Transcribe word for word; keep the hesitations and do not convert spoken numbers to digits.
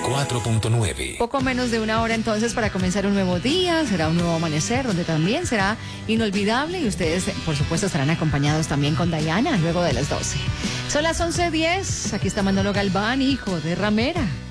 cuatro punto nueve. Poco menos de una hora entonces para comenzar un nuevo día, será un nuevo amanecer donde también será inolvidable y ustedes por supuesto estarán acompañados también con Diana luego de las doce. Son las once diez, aquí está Manolo Galván, hijo de Ramera.